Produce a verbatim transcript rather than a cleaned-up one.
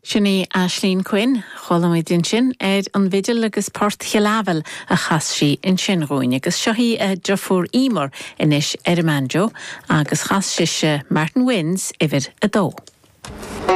Sinní Aisling Quinn, cholamid din sin, ed an vidal agus port chialavel a chas in sin roin, agus siohi a Jafur Emer inis Erimanjo, agus chas Martin Wins ivid a dó.